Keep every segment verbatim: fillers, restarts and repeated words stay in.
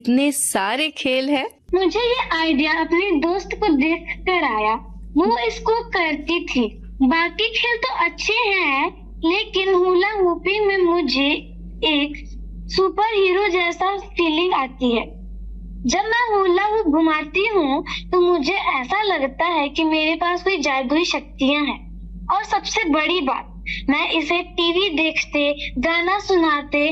इतने सारे खेल हैं। मुझे ये आइडिया अपने दोस्त को देख कर आया, वो इसको करती थी। बाकी खेल तो अच्छे हैं, लेकिन हुला हुपी में मुझे एक सुपर हीरो जैसा फीलिंग आती है। जब मैं हुला हुप घुमाती हूँ तो मुझे ऐसा लगता है कि मेरे पास कोई जादुई शक्तियाँ हैं। और सबसे बड़ी बात, मैं इसे टीवी देखते, गाना सुनाते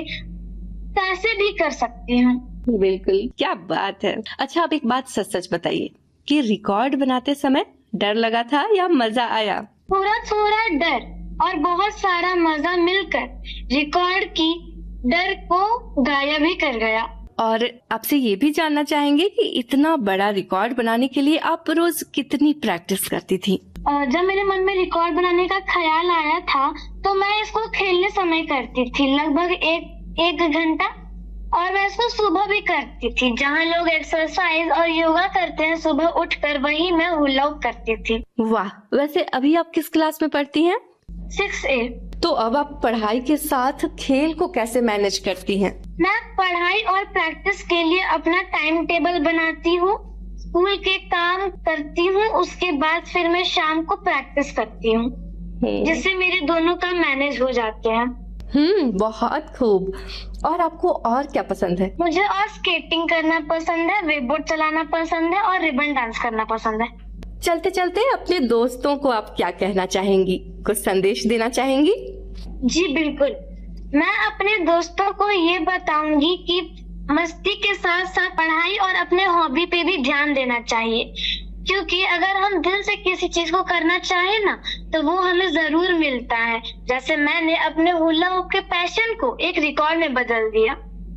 कैसे भी कर सकती हूँ। बिल्कुल, क्या बात है। अच्छा, आप एक बात सच सच बताइए कि रिकॉर्ड बनाते समय डर लगा था या मजा आया? थोड़ा थोड़ा डर और बहुत सारा मजा मिलकर रिकॉर्ड की डर को गायब ही कर गया। और आपसे ये भी जानना चाहेंगे कि इतना बड़ा रिकॉर्ड बनाने के लिए आप रोज कितनी प्रैक्टिस करती थी? जब मेरे मन में रिकॉर्ड बनाने का ख्याल आया था तो मैं इसको खेलने समय करती थी, लगभग एक एक घंटा। और मैं इसको सुबह भी करती थी, जहाँ लोग एक्सरसाइज और योगा करते हैं सुबह उठकर, वही मैं हुला हुप करती थी। वाह, वैसे अभी आप किस क्लास में पढ़ती हैं? सिक्स ए। तो अब आप पढ़ाई के साथ खेल को कैसे मैनेज करती हैं? मैं पढ़ाई और प्रैक्टिस के लिए अपना टाइम टेबल बनाती हूँ, स्कूल के काम करती हूँ, उसके बाद फिर मैं शाम को प्रैक्टिस करती हूँ, जिससे मेरे दोनों काम मैनेज हो जाते हैं। हम्म बहुत खूब। और आपको और क्या पसंद है? मुझे और स्केटिंग करना पसंद है, वेबबोर्ड चलाना पसंद है और रिबन डांस करना पसंद है। चलते चलते अपने दोस्तों को आप क्या कहना चाहेंगी? कुछ संदेश देना चाहेंगी? जी बिल्कुल, मैं अपने दोस्तों को ये बताऊंगी कि मस्ती के साथ साथ पढ़ाई और अपने हॉबी पे भी ध्यान देना चाहिए, क्योंकि अगर हम दिल से किसी चीज को करना चाहे ना तो वो हमें जरूर मिलता है। जैसे मैंने अपने हुला हुप के पैशन को एक रिकॉर्ड में बदल दिया।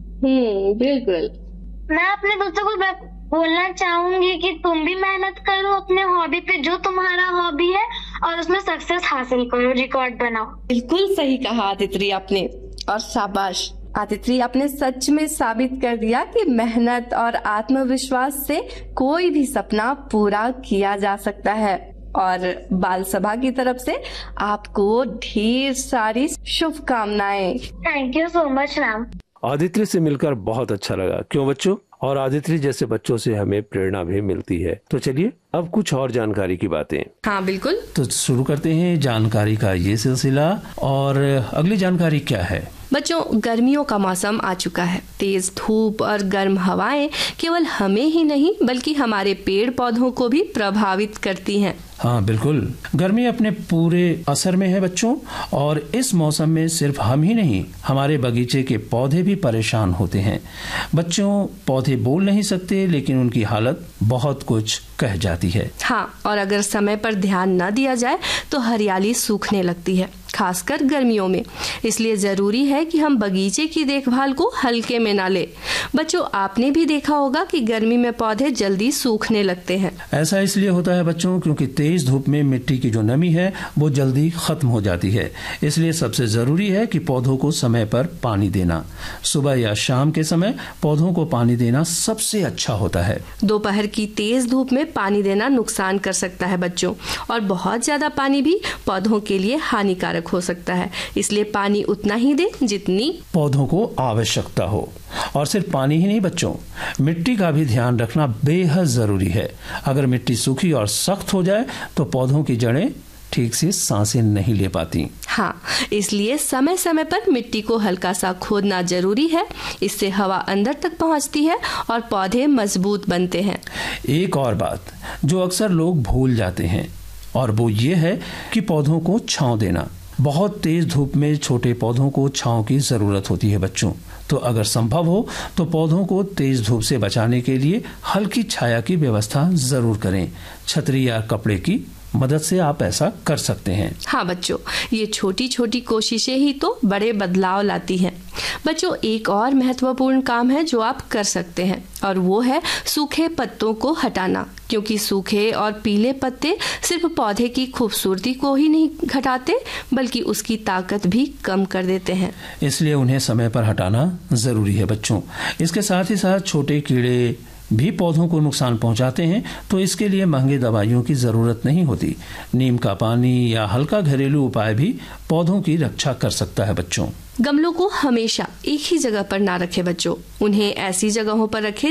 हम्म बिल्कुल। मैं अपने दोस्तों को बोलना चाहूंगी कि तुम भी मेहनत करो अपने हॉबी पे, जो तुम्हारा हॉबी है, और उसमें सक्सेस हासिल करो, रिकॉर्ड बनाओ। बिल्कुल सही कहा आदित्रि आपने, और शाबाश आदित्रि, आपने सच में साबित कर दिया कि मेहनत और आत्मविश्वास से कोई भी सपना पूरा किया जा सकता है। और बाल सभा की तरफ से आपको ढेर सारी शुभकामनाएं। Thank you so much ma'am. Aditri से मिलकर बहुत अच्छा लगा, क्यों बच्चों? और आदित्रि जैसे बच्चों से हमें प्रेरणा भी मिलती है। तो चलिए अब कुछ और जानकारी की बातें। हाँ बिल्कुल, तो शुरू करते हैं जानकारी का ये सिलसिला। और अगली जानकारी क्या है? बच्चों, गर्मियों का मौसम आ चुका है। तेज धूप और गर्म हवाएं केवल हमें ही नहीं बल्कि हमारे पेड़ पौधों को भी प्रभावित करती हैं। हाँ बिल्कुल, गर्मी अपने पूरे असर में है बच्चों, और इस मौसम में सिर्फ हम ही नहीं, हमारे बगीचे के पौधे भी परेशान होते हैं। बच्चों, पौधे बोल नहीं सकते, लेकिन उनकी हालत बहुत कुछ कह जाती है। हाँ, और अगर समय पर ध्यान न दिया जाए तो हरियाली सूखने लगती है, खासकर गर्मियों में। इसलिए जरूरी है कि हम बगीचे की देखभाल को हल्के में ना ले। बच्चों, आपने भी देखा होगा कि गर्मी में पौधे जल्दी सूखने लगते हैं। ऐसा इसलिए होता है बच्चों, क्योंकि तेज धूप में मिट्टी की जो नमी है वो जल्दी खत्म हो जाती है। इसलिए सबसे जरूरी है कि पौधों को समय पर पानी देना। सुबह या शाम के समय पौधों को पानी देना सबसे अच्छा होता है। दोपहर की तेज धूप में पानी देना नुकसान कर सकता है बच्चों, और बहुत ज्यादा पानी भी पौधों के लिए हानिकारक हो सकता है। इसलिए पानी उतना ही दे जितनी पौधों को आवश्यकता हो। और सिर्फ पानी ही नहीं बच्चों, मिट्टी का भी ध्यान रखना बेहद जरूरी है। अगर मिट्टी सूखी और सख्त हो जाए तो पौधों की जड़ें ठीक से सांसें नहीं ले पाती। हाँ, इसलिए समय समय पर मिट्टी को हल्का सा खोदना जरूरी है। इससे हवा अंदर तक पहुंचती है और पौधे मजबूत बनते हैं। एक और बात जो अक्सर लोग भूल जाते हैं, और वो ये है कि पौधों को छांव देना। बहुत तेज धूप में छोटे पौधों को छांव की जरूरत होती है बच्चों। तो अगर संभव हो तो पौधों को तेज धूप से बचाने के लिए हल्की छाया की व्यवस्था जरूर करें। छतरी या कपड़े की मदद से आप ऐसा कर सकते हैं। हाँ बच्चों, ये छोटी छोटी कोशिशें ही तो बड़े बदलाव लाती हैं। बच्चों, एक और महत्वपूर्ण काम है जो आप कर सकते हैं, और वो है सूखे पत्तों को हटाना। क्योंकि सूखे और पीले पत्ते सिर्फ पौधे की खूबसूरती को ही नहीं घटाते बल्कि उसकी ताकत भी कम कर देते हैं। इसलिए उन्हें समय पर हटाना जरूरी है बच्चों। इसके साथ ही साथ छोटे कीड़े, भी पौधों को नुकसान पहुंचाते हैं तो इसके लिए महंगी दवाइयों की जरूरत नहीं होती। नीम का पानी या हल्का घरेलू उपाय भी पौधों की रक्षा कर सकता है बच्चों। गमलों को हमेशा एक ही जगह पर ना रखें बच्चों, उन्हें ऐसी जगहों पर रखें